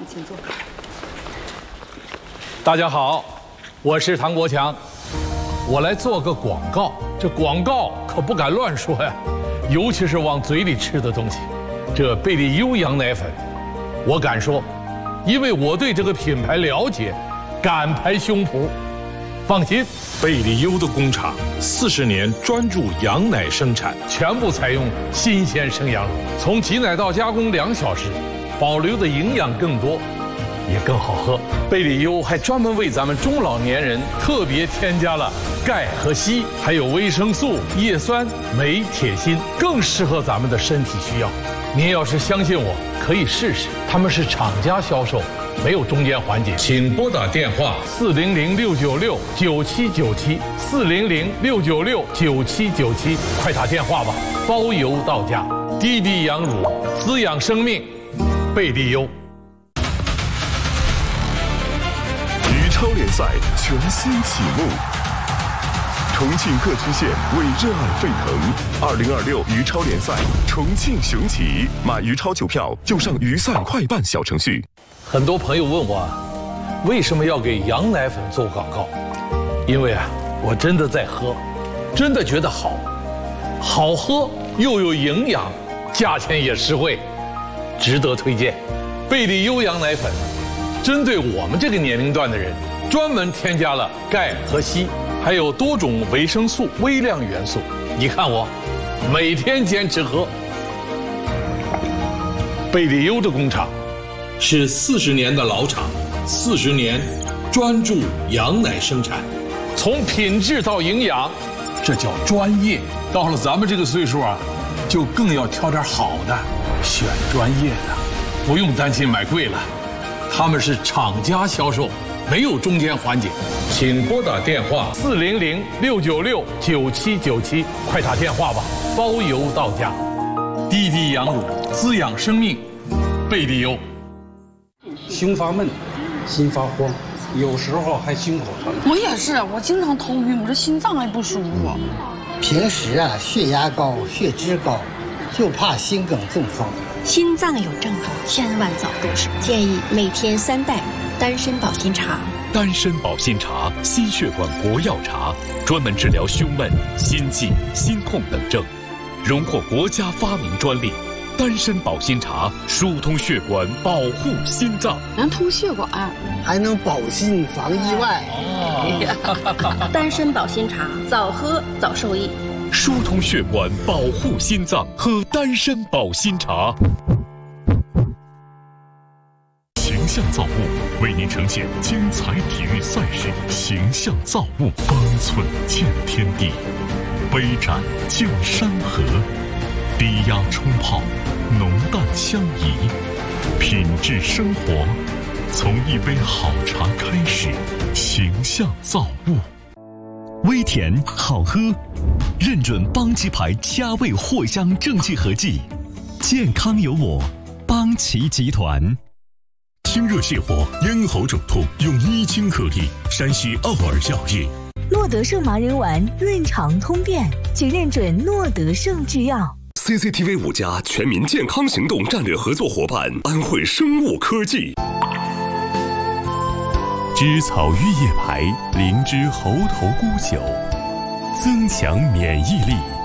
请坐。 大家好，我是唐国强，我来做个广告。这广告可不敢乱说呀，尤其是往嘴里吃的东西。这贝利优羊奶粉，我敢说，因为我对这个品牌了解，敢拍胸脯。放心，贝利优的工厂40年专注羊奶生产，全部采用新鲜生羊乳，从挤奶到加工2小时，保留的营养更多，也更好喝。贝利优还专门为咱们中老年人特别添加了钙和硒，还有维生素、叶酸、镁、铁、锌，更适合咱们的身体需要。您要是相信我，可以试试。他们是厂家销售，没有中间环节。请拨打电话400-696-9797，400-696-9797，快打电话吧，包邮到家。滴滴羊乳，滋养生命，贝利优。 羽超联赛全新启幕，重庆各区县为热爱沸腾。2026羽超联赛重庆雄起，买羽超球票就上鱼赛快办小程序。 很多朋友问我，为什么要给羊奶粉做广告？因为我真的在喝，真的觉得好喝又有营养，价钱也实惠，值得推荐。贝利优羊奶粉针对我们这个年龄段的人，专门添加了钙和硒，还有多种维生素、微量元素。你看我每天坚持喝。贝利优的工厂是40年的老厂，40年专注羊奶生产，从品质到营养，这叫专业。到了咱们这个岁数就更要挑点好的，选专业的，不用担心买贵了。他们是厂家销售，没有中间环节。请拨打电话400-696-9797，快打电话吧，包邮到家。滴滴羊乳，滋养生命，贝利优。 胸发闷，心发慌，有时候还心口疼。 我也是，我经常头晕，我这心脏还不舒服。 平时血压高、血脂高，就怕心梗中风。 心脏有症状，千万早重视。建议每天3袋丹参保心茶。 丹参保心茶，心血管国药茶，专门治疗胸闷、心悸、心痛等症，荣获国家发明专利。丹参保心茶疏通血管，保护心脏， 能通血管， 还能保心防意外。 丹参保心茶，早喝早受益。 疏通血管，保护心脏，喝丹参保心茶。形象造物为您呈现精彩体育赛事，形象造物，方寸见天地，杯盏见山河，低压冲泡，浓淡相宜，品质生活，从一杯好茶开始。形象造物，微甜好喝，认准邦奇牌佳味藿香正气合剂，健康有我，邦奇集团。清热泻火，咽喉肿痛用伊清颗粒，山西奥尔药业。 诺德胜麻仁丸润肠通便，请认准诺德胜制药。 CCTV 5家全民健康行动战略合作伙伴安徽生物科技。 知草玉叶牌灵芝猴头菇酒，增强免疫力。